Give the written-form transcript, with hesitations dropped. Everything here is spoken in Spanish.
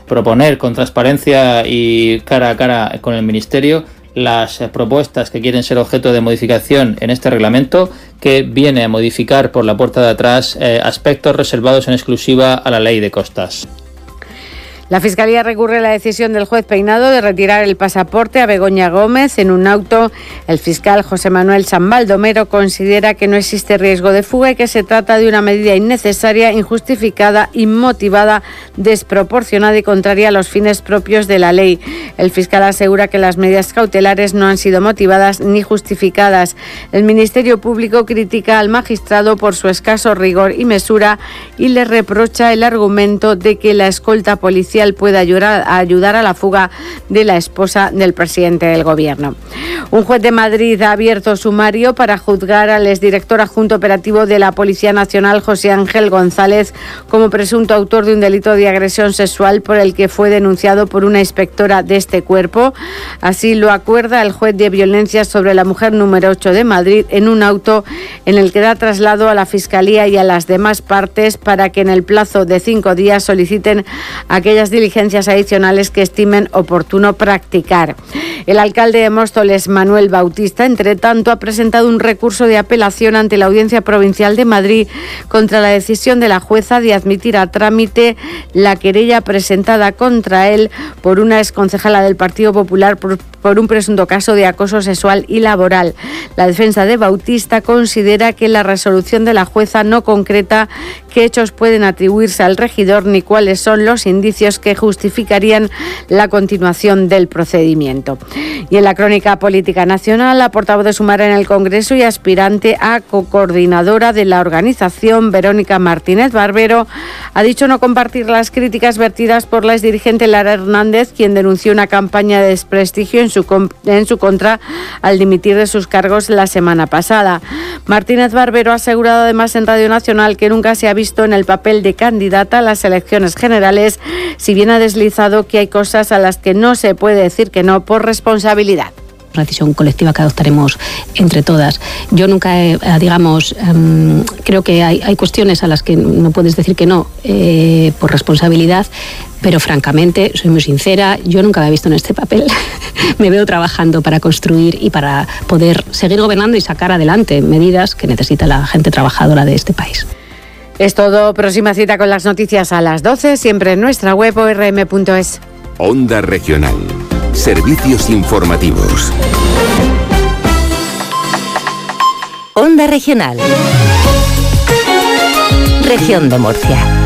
proponer con transparencia y cara a cara con el Ministerio las propuestas que quieren ser objeto de modificación en este reglamento, que viene a modificar por la puerta de atrás aspectos reservados en exclusiva a la Ley de Costas. La Fiscalía recurre a la decisión del juez Peinado de retirar el pasaporte a Begoña Gómez. En un auto, el fiscal José Manuel San Baldomero considera que no existe riesgo de fuga y que se trata de una medida innecesaria, injustificada, inmotivada, desproporcionada y contraria a los fines propios de la ley. El fiscal asegura que las medidas cautelares no han sido motivadas ni justificadas. El Ministerio Público critica al magistrado por su escaso rigor y mesura y le reprocha el argumento de que la escolta policial puede ayudar a la fuga de la esposa del presidente del Gobierno. Un juez de Madrid ha abierto sumario para juzgar al exdirector adjunto operativo de la Policía Nacional, José Ángel González, como presunto autor de un delito de agresión sexual por el que fue denunciado por una inspectora de este cuerpo. Así lo acuerda el juez de violencia sobre la mujer número 8 de Madrid en un auto en el que da traslado a la Fiscalía y a las demás partes para que en el plazo de 5 días soliciten aquellas diligencias adicionales que estimen oportuno practicar. El alcalde de Móstoles, Manuel Bautista, entre tanto, ha presentado un recurso de apelación ante la Audiencia Provincial de Madrid contra la decisión de la jueza de admitir a trámite la querella presentada contra él por una exconcejala del Partido Popular por un presunto caso de acoso sexual y laboral. La defensa de Bautista considera que la resolución de la jueza no concreta qué hechos pueden atribuirse al regidor ni cuáles son los indicios que justificarían la continuación del procedimiento. Y en la crónica política nacional, la portavoz de Sumar en el Congreso y aspirante a cocoordinadora de la organización, Verónica Martínez Barbero, ha dicho no compartir las críticas vertidas por la exdirigente Lara Hernández, quien denunció una campaña de desprestigio en su contra al dimitir de sus cargos la semana pasada. Martínez Barbero ha asegurado además en Radio Nacional que nunca se ha visto en el papel de candidata a las elecciones generales, si bien ha deslizado que hay cosas a las que no se puede decir que no por responsabilidad. Una decisión colectiva que adoptaremos entre todas. Yo nunca, creo que hay cuestiones a las que no puedes decir que no por responsabilidad, pero francamente, soy muy sincera, yo nunca me he visto en este papel. Me veo trabajando para construir y para poder seguir gobernando y sacar adelante medidas que necesita la gente trabajadora de este país. Es todo. Próxima cita con las noticias a las 12, siempre en nuestra web orm.es. Onda Regional. Servicios informativos. Onda Regional. Región de Murcia.